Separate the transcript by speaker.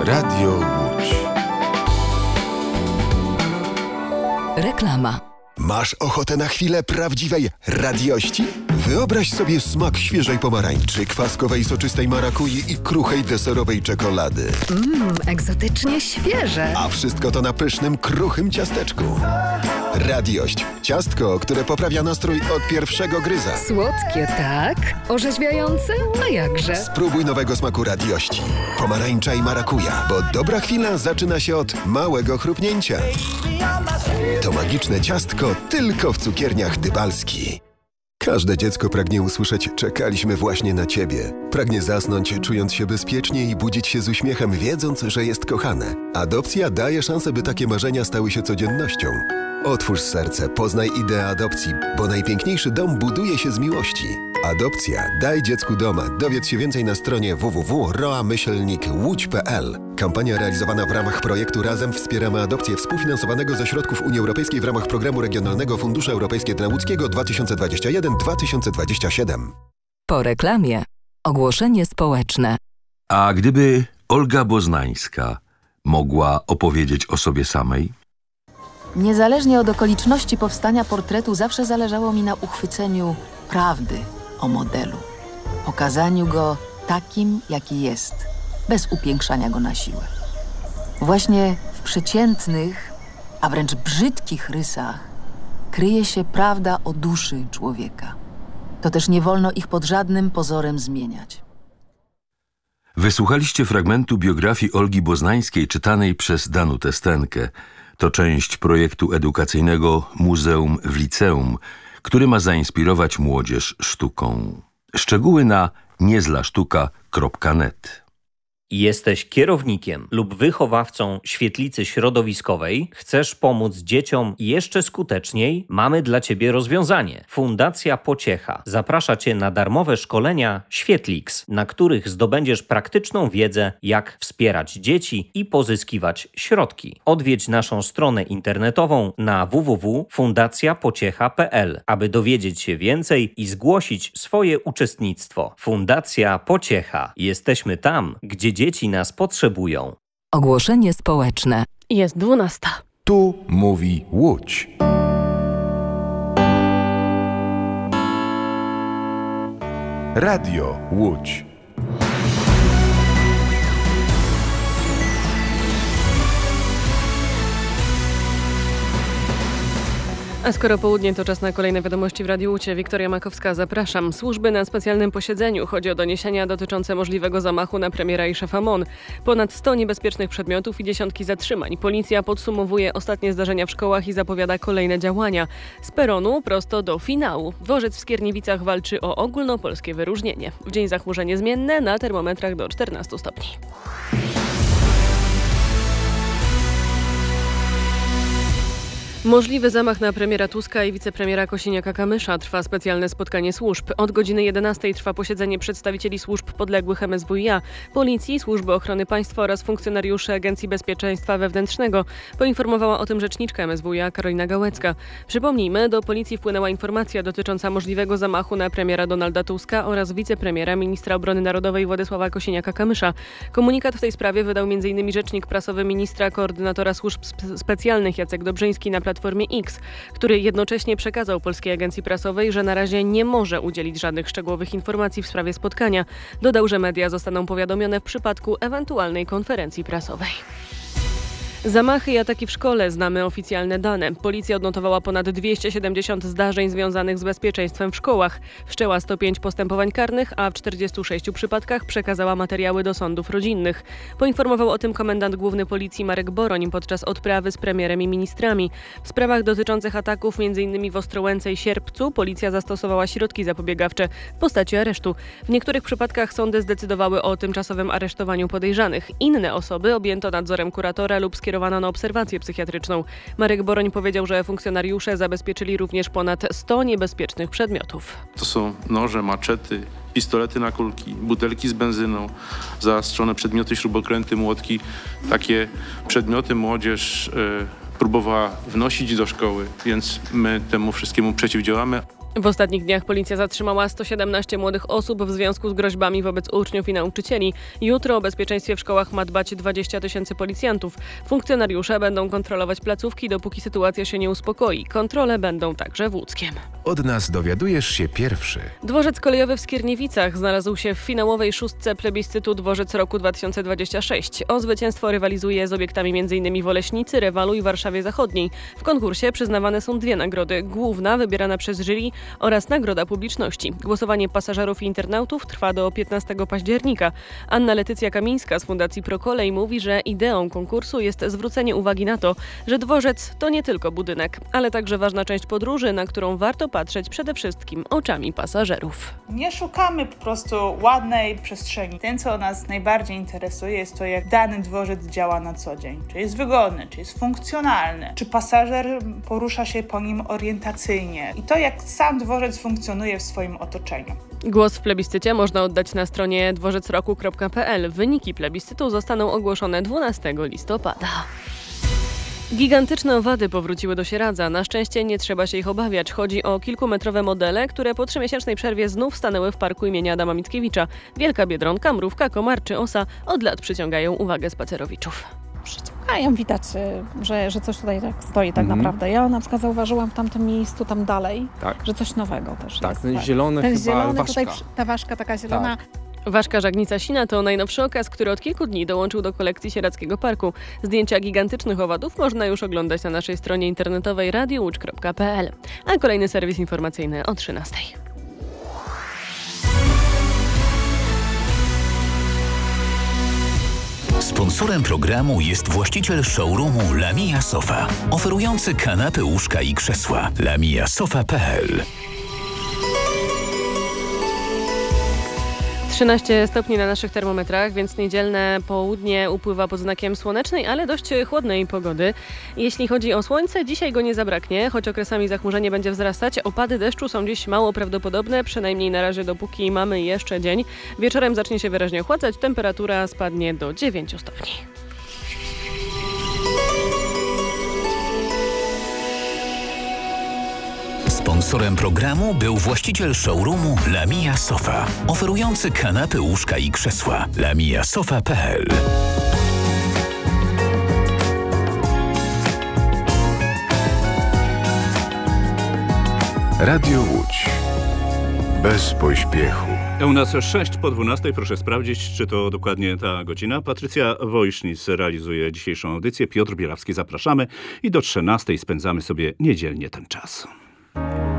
Speaker 1: Radio Łódź.
Speaker 2: Reklama.
Speaker 3: Masz ochotę na chwilę prawdziwej radiości? Wyobraź sobie smak świeżej pomarańczy, kwaskowej soczystej marakui i kruchej deserowej czekolady.
Speaker 2: Egzotycznie świeże.
Speaker 3: A wszystko to na pysznym, kruchym ciasteczku. Radiość. Ciastko, które poprawia nastrój od pierwszego gryza.
Speaker 2: Słodkie, tak? Orzeźwiające? A jakże?
Speaker 3: Spróbuj nowego smaku radiości. Pomarańcza i marakuja, bo dobra chwila zaczyna się od małego chrupnięcia. To magiczne ciastko tylko w cukierniach Dybalski. Każde dziecko pragnie usłyszeć: czekaliśmy właśnie na ciebie. Pragnie zasnąć, czując się bezpiecznie i budzić się z uśmiechem, wiedząc, że jest kochane. Adopcja daje szansę, by takie marzenia stały się codziennością. Otwórz serce, poznaj ideę adopcji, bo najpiękniejszy dom buduje się z miłości. Adopcja. Daj dziecku doma. Dowiedz się więcej na stronie www.roa-łódź.pl. Kampania realizowana w ramach projektu Razem wspieramy adopcję, współfinansowanego ze środków Unii Europejskiej w ramach Programu Regionalnego Fundusze Europejskie dla Łódzkiego 2021-2027.
Speaker 2: Po reklamie. Ogłoszenie społeczne.
Speaker 4: A gdyby Olga Boznańska mogła opowiedzieć o sobie samej?
Speaker 5: Niezależnie od okoliczności powstania portretu zawsze zależało mi na uchwyceniu prawdy o modelu. Pokazaniu go takim, jaki jest, bez upiększania go na siłę. Właśnie w przeciętnych, a wręcz brzydkich rysach kryje się prawda o duszy człowieka. To też nie wolno ich pod żadnym pozorem zmieniać.
Speaker 4: Wysłuchaliście fragmentu biografii Olgi Boznańskiej czytanej przez Danutę Stenkę. To część projektu edukacyjnego Muzeum w Liceum, który ma zainspirować młodzież sztuką. Szczegóły na niezlasztuka.net.
Speaker 6: Jesteś kierownikiem lub wychowawcą świetlicy środowiskowej? Chcesz pomóc dzieciom jeszcze skuteczniej? Mamy dla Ciebie rozwiązanie. Fundacja Pociecha zaprasza Cię na darmowe szkolenia Świetlix, na których zdobędziesz praktyczną wiedzę, jak wspierać dzieci i pozyskiwać środki. Odwiedź naszą stronę internetową na www.fundacjapociecha.pl, aby dowiedzieć się więcej i zgłosić swoje uczestnictwo. Fundacja Pociecha. Jesteśmy tam, gdzie dzieci nas potrzebują.
Speaker 2: Ogłoszenie społeczne.
Speaker 7: Jest 12.
Speaker 1: Tu mówi Łódź. Radio Łódź.
Speaker 7: A skoro południe, to czas na kolejne wiadomości w Radiu Łódź. Wiktoria Makowska, zapraszam. Służby na specjalnym posiedzeniu. Chodzi o doniesienia dotyczące możliwego zamachu na premiera i szefa MON. Ponad 100 niebezpiecznych przedmiotów i dziesiątki zatrzymań. Policja podsumowuje ostatnie zdarzenia w szkołach i zapowiada kolejne działania. Z peronu prosto do finału. Dworzec w Skierniewicach walczy o ogólnopolskie wyróżnienie. W dzień zachmurzenie zmienne, na termometrach do 14 stopni. Możliwy zamach na premiera Tuska i wicepremiera Kosiniaka-Kamysza. Trwa specjalne spotkanie służb. Od godziny 11 trwa posiedzenie przedstawicieli służb podległych MSWiA, Policji, Służby Ochrony Państwa oraz funkcjonariuszy Agencji Bezpieczeństwa Wewnętrznego. Poinformowała o tym rzeczniczka MSWiA Karolina Gałecka. Przypomnijmy, do Policji wpłynęła informacja dotycząca możliwego zamachu na premiera Donalda Tuska oraz wicepremiera, ministra obrony narodowej Władysława Kosiniaka-Kamysza. Komunikat w tej sprawie wydał m.in. rzecznik prasowy ministra koordynatora służb specjalnych Jacek Dobrzyński na Platformie X, który jednocześnie przekazał Polskiej Agencji Prasowej, że na razie nie może udzielić żadnych szczegółowych informacji w sprawie spotkania. Dodał, że media zostaną powiadomione w przypadku ewentualnej konferencji prasowej. Zamachy i ataki w szkole. Znamy oficjalne dane. Policja odnotowała ponad 270 zdarzeń związanych z bezpieczeństwem w szkołach. Wszczęła 105 postępowań karnych, a w 46 przypadkach przekazała materiały do sądów rodzinnych. Poinformował o tym komendant główny Policji Marek Boroń podczas odprawy z premierem i ministrami. W sprawach dotyczących ataków m.in. w Ostrołęce i Sierpcu policja zastosowała środki zapobiegawcze w postaci aresztu. W niektórych przypadkach sądy zdecydowały o tymczasowym aresztowaniu podejrzanych. Inne osoby objęto nadzorem kuratora lub skierowano na obserwację psychiatryczną. Marek Boroń powiedział, że funkcjonariusze zabezpieczyli również ponad 100 niebezpiecznych przedmiotów.
Speaker 8: To są noże, maczety, pistolety na kulki, butelki z benzyną, zaostrzone przedmioty, śrubokręty, młotki. Takie przedmioty młodzież próbowała wnosić do szkoły, więc my temu wszystkiemu przeciwdziałamy.
Speaker 7: W ostatnich dniach policja zatrzymała 117 młodych osób w związku z groźbami wobec uczniów i nauczycieli. Jutro o bezpieczeństwie w szkołach ma dbać 20 000 policjantów. Funkcjonariusze będą kontrolować placówki, dopóki sytuacja się nie uspokoi. Kontrole będą także w Łódzkiem.
Speaker 1: Od nas dowiadujesz się pierwszy.
Speaker 7: Dworzec kolejowy w Skierniewicach znalazł się w finałowej szóstce plebiscytu Dworzec Roku 2026. O zwycięstwo rywalizuje z obiektami m.in. w Oleśnicy, Rewalu i Warszawie Zachodniej. W konkursie przyznawane są 2 nagrody. Główna, wybierana przez jury, oraz nagroda publiczności. Głosowanie pasażerów i internautów trwa do 15 października. Anna Letycja Kamińska z Fundacji Prokolej mówi, że ideą konkursu jest zwrócenie uwagi na to, że dworzec to nie tylko budynek, ale także ważna część podróży, na którą warto patrzeć przede wszystkim oczami pasażerów.
Speaker 9: Nie szukamy po prostu ładnej przestrzeni. Tym, co nas najbardziej interesuje, jest to, jak dany dworzec działa na co dzień. Czy jest wygodny, czy jest funkcjonalny, czy pasażer porusza się po nim orientacyjnie i to, jak sam dworzec funkcjonuje w swoim otoczeniu.
Speaker 7: Głos w plebiscycie można oddać na stronie dworzecroku.pl. Wyniki plebiscytu zostaną ogłoszone 12 listopada. Gigantyczne owady powróciły do Sieradza. Na szczęście nie trzeba się ich obawiać. Chodzi o kilkumetrowe modele, które po 3-miesięcznej przerwie znów stanęły w parku imienia Adama Mickiewicza. Wielka biedronka, mrówka, komar czy osa od lat przyciągają uwagę spacerowiczów.
Speaker 10: Przyciągają, widać, że coś tutaj tak stoi tak naprawdę. Ja na przykład zauważyłam w tamtym miejscu, tam dalej, że coś nowego też jest.
Speaker 11: Ten zielony
Speaker 10: ten
Speaker 11: chyba
Speaker 10: zielony,
Speaker 11: ważka.
Speaker 10: tutaj ta ważka taka zielona.
Speaker 7: Ważka żagnica-sina to najnowszy okaz, który od kilku dni dołączył do kolekcji Sieradzkiego Parku. Zdjęcia gigantycznych owadów można już oglądać na naszej stronie internetowej radiowłódź.pl. A kolejny serwis informacyjny o 13:00.
Speaker 12: Sponsorem programu jest właściciel showroomu Lamia Sofa, oferujący kanapy, łóżka i krzesła. lamiasofa.pl.
Speaker 7: 13 stopni na naszych termometrach, więc niedzielne południe upływa pod znakiem słonecznej, ale dość chłodnej pogody. Jeśli chodzi o słońce, dzisiaj go nie zabraknie, choć okresami zachmurzenie będzie wzrastać. Opady deszczu są dziś mało prawdopodobne, przynajmniej na razie dopóki mamy jeszcze dzień. Wieczorem zacznie się wyraźnie ochładzać, temperatura spadnie do 9 stopni.
Speaker 12: Sponsorem programu był właściciel showroomu Lamia Sofa, oferujący kanapy, łóżka i krzesła. lamiasofa.pl.
Speaker 1: Radio Łódź. Bez pośpiechu.
Speaker 13: U nas 6:12, proszę sprawdzić, czy to dokładnie ta godzina. Patrycja Wojsznic realizuje dzisiejszą audycję. Piotr Bielawski, zapraszamy i do 13:00 spędzamy sobie niedzielnie ten czas.